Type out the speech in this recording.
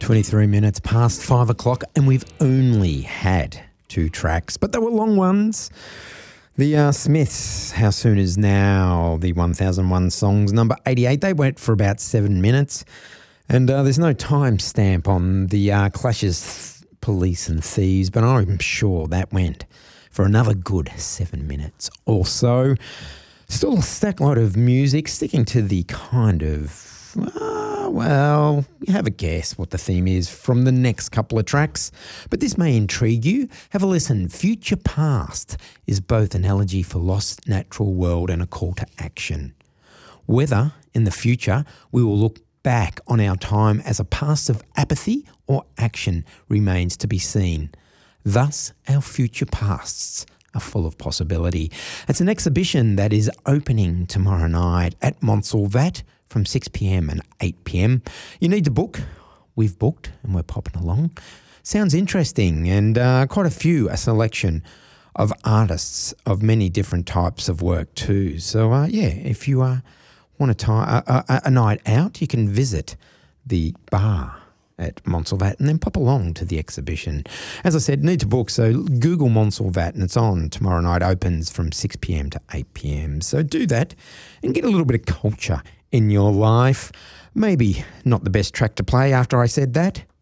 23 minutes past 5 o'clock, and we've only had two tracks, but they were long ones. The Smiths, How Soon Is Now, the 1001 Songs, number 88. They went for about 7 minutes, and there's no time stamp on the Clash's Police and Thieves, but I'm sure that went for another good 7 minutes or so. Still a stack load of music, sticking to the kind of, well, you have a guess what the theme is from the next couple of tracks, but this may intrigue you. Have a listen. Future Past is both an elegy for lost natural world and a call to action. Whether in the future we will look back on our time as a past of apathy or action remains to be seen. Thus, our future pasts are full of possibility. It's an exhibition that is opening tomorrow night at Montsalvat from 6 p.m. and 8 p.m. You need to book. We've booked and we're popping along. Sounds interesting, and quite a selection of artists of many different types of work too. So if you want a night out, you can visit the bar at Montsalvat and then pop along to the exhibition. As I said, need to book, so Google Montsalvat and it's on tomorrow night. Opens from 6 p.m. to 8 p.m. So do that and get a little bit of culture in your life. Maybe not the best track to play after I said that,